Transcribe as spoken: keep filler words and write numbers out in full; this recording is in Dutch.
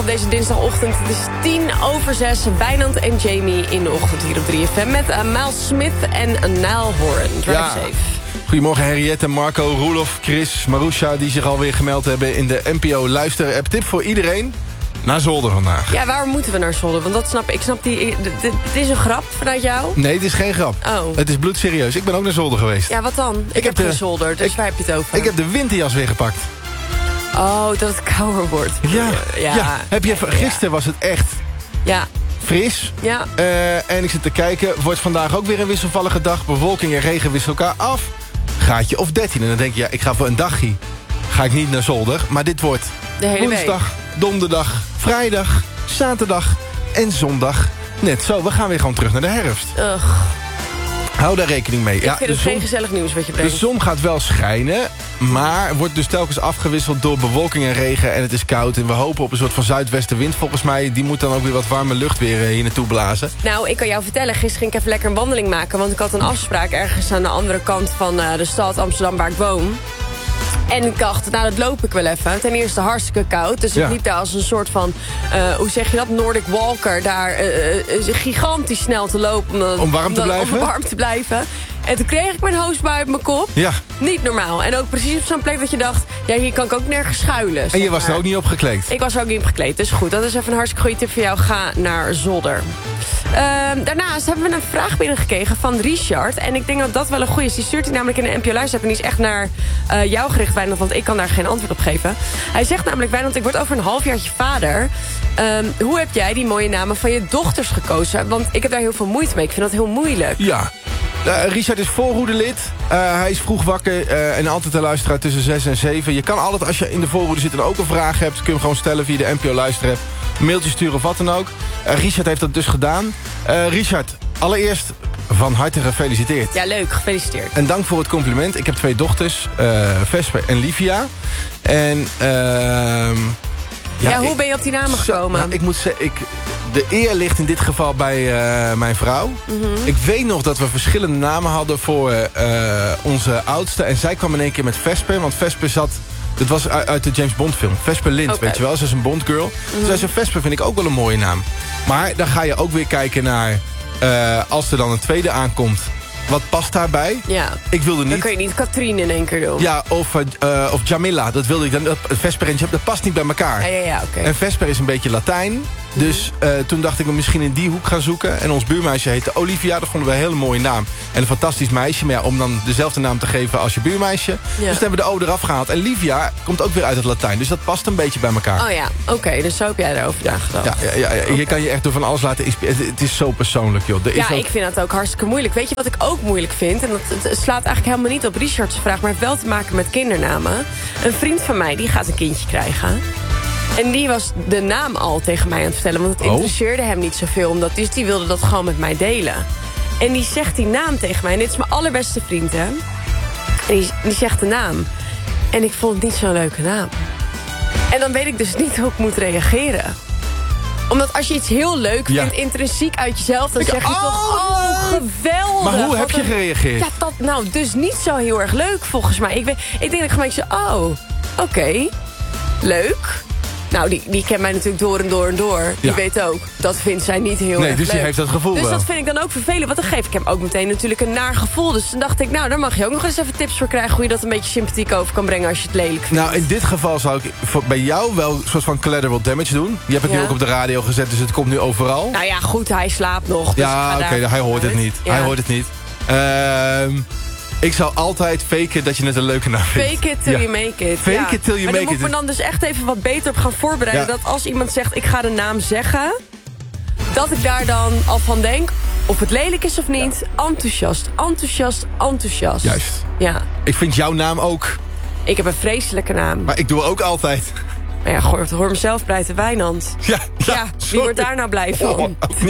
Op deze dinsdagochtend, het is tien over zes. Wijnand en Jamie in de ochtend hier op drie F M... met uh, Miles Smith en Niall Horan. Drive Ja. safe. Goedemorgen Henriette, Marco, Roelof, Chris, Marusha... die zich alweer gemeld hebben in de N P O Luister-app. Tip voor iedereen, naar Zolder vandaag. Ja, waarom moeten we naar Zolder? Want dat snap ik. Ik snap die... Het is een grap vanuit jou? Nee, het is geen grap. Oh. Het is bloedserieus. Ik ben ook naar Zolder geweest. Ja, wat dan? Ik, Ik heb heb de- geen zolder, dus ik- waar heb je het over? Ik heb de winterjas weer gepakt. Oh, dat het kouder wordt. Ja, ja. ja. Heb je, gisteren was het echt Ja, fris. ja. Uh, en ik zit te kijken, wordt vandaag ook weer een wisselvallige dag. Bewolking en regen wisselen elkaar af. Gaatje of dertien. En dan denk je, ja, ik ga voor een dagje. Ga ik niet naar Zolder. Maar dit wordt De hele woensdag, donderdag, vrijdag, zaterdag en zondag. Net zo, we gaan weer gewoon terug naar de herfst. week. Ugh. Hou daar rekening mee. Ik Ja, vind de, het zon, geen gezellig nieuws wat je de brengt. zon gaat wel schijnen, maar wordt dus telkens afgewisseld door bewolking en regen. En het is koud en we hopen op een soort van zuidwestenwind. Volgens mij, die moet dan ook weer wat warme lucht weer hier naartoe blazen. Nou, ik kan jou vertellen, gisteren ging ik even lekker een wandeling maken... want ik had een afspraak ergens aan de andere kant van uh, de stad Amsterdam waar ik woon. En ik dacht, nou dat loop ik wel even. Ten eerste hartstikke koud, dus ik Ja. liep daar als een soort van... Uh, hoe zeg je dat, Nordic Walker, daar uh, uh, gigantisch snel te lopen. Omdat, Om warm te omdat- blijven? Om warm te blijven. En toen kreeg ik mijn hoosbui op mijn kop. Ja, Niet normaal. En ook precies op zo'n plek dat je dacht... ja, hier kan ik ook nergens schuilen. en zeg je was er maar. ook niet op gekleed. Ik was er ook niet op gekleed, dus goed. Dat is even een hartstikke goede tip voor jou. Ga naar Zolder. Ehm, daarnaast hebben we een vraag binnengekregen van Richard. En ik denk dat dat wel een goede is. Die stuurt hij namelijk in de N P O Luister. En die is echt naar uh, jou gericht, Wijnand. Want ik kan daar geen antwoord op geven. Hij zegt namelijk, Wijnand, ik word over een halfjaartje vader. Um, hoe heb jij die mooie namen van je dochters gekozen? Want ik heb daar heel veel moeite mee. Ik vind dat heel moeilijk. Ja. Uh, Richard is voorroedelid. Uh, hij is vroeg wakker uh, en altijd een luisteraar tussen zes en zeven. Je kan altijd, als je in de voorroede zit en ook een vraag hebt... kun je hem gewoon stellen via de N P O Luisterapp. Een mailtje sturen of wat dan ook. Uh, Richard heeft dat dus gedaan. Uh, Richard, allereerst van harte gefeliciteerd. Ja, leuk. Gefeliciteerd. En dank voor het compliment. Ik heb twee dochters, uh, Vesper en Livia. En... Uh, Ja, ja, hoe ik- ben je op die namen Zo, gekomen? nou, ik moet zeggen, ik, de eer ligt in dit geval bij uh, mijn vrouw. Mm-hmm. Ik weet nog dat we verschillende namen hadden voor uh, onze oudste. En zij kwam in één keer met Vesper. Want Vesper zat... Dat was uit, uit de James Bond film. Vesper Lind, Okay. weet je wel. Ze is een Bond girl. Mm-hmm. Dus zij zei, Vesper vind ik ook wel een mooie naam. Maar dan ga je ook weer kijken naar... Uh, als er dan een tweede aankomt... Wat past daarbij? Ja. Ik wilde Dan niet... kun je niet Katrien in één keer doen. Ja, of, uh, of Jamila. Dat wilde ik dan. Dat, Vesper en Jam, dat past niet bij elkaar. Ja, ja, ja, oké. En Vesper is een beetje Latijn. Dus uh, toen dacht ik we misschien in die hoek gaan zoeken. En ons buurmeisje heette Olivia. Dat vonden we een hele mooie naam. En een fantastisch meisje. Maar ja, om dan dezelfde naam te geven als je buurmeisje. Ja. Dus toen hebben we de O eraf gehaald. En Livia komt ook weer uit het Latijn. Dus dat past een beetje bij elkaar. Oh ja, oké. Okay, dus zo heb jij erover nagedacht. Ja, ja, ja, ja. Okay. Je kan je echt door van alles laten inspireren. Het, het is zo persoonlijk, joh. Er is Ja, ook... ik vind dat ook hartstikke moeilijk. Weet je wat ik ook moeilijk vind? En dat het slaat eigenlijk helemaal niet op Richards vraag... maar heeft wel te maken met kindernamen. Een vriend van mij, die gaat een kindje krijgen. En die was de naam al tegen mij aan het vertellen... want het Oh. interesseerde hem niet zoveel. Omdat, dus die wilde dat gewoon met mij delen. En die zegt die naam tegen mij. En dit is mijn allerbeste vriend, hè. En die, die zegt de naam. En ik vond het niet zo'n leuke naam. En dan weet ik dus niet hoe ik moet reageren. Omdat als je iets heel leuk Ja. vindt, intrinsiek uit jezelf... dan Ik- zeg je oh, toch, oh, geweldig. Maar hoe Wat heb je een- gereageerd? Ja, dat, nou, dus niet zo heel erg leuk volgens mij. Ik, weet, ik denk dat ik gewoon zo, oh, oké, okay, leuk. Nou, die, die kent mij natuurlijk door en door en door. Die Ja. weet ook, dat vindt zij niet heel Nee, erg dus die leuk. heeft dat gevoel Dus wel. dat vind ik dan ook vervelend. Want dan geef ik hem ook meteen natuurlijk een naar gevoel. Dus toen dacht ik, nou, daar mag je ook nog eens even tips voor krijgen... hoe je dat een beetje sympathiek over kan brengen als je het lelijk vindt. Nou, in dit geval zou ik voor- bij jou wel een soort van collateral damage doen. Je hebt het Ja. nu ook op de radio gezet, dus het komt nu overal. Nou ja, goed, hij slaapt nog. Dus ik ja, ga oké, daar hij hoort het vanuit. niet. Ja. Hij hoort het niet. Ehm ik zou altijd faken dat je het een leuke naam vindt. Fake it till Ja. you make it. Fake ja. it till you maar make daar moet it. ik me dan dus echt even wat beter op gaan voorbereiden. Ja. Dat als iemand zegt, ik ga de naam zeggen... dat ik daar dan al van denk... of het lelijk is of niet. Enthousiast, enthousiast, enthousiast. Juist. Ja. Ik vind jouw naam ook. Ik heb een vreselijke naam. Maar ik doe ook altijd. Maar ja, hoor, hoor mezelf breiten Wijnand. Ja, ja, Ja, wie sorry. wordt daar nou blij van? Oh,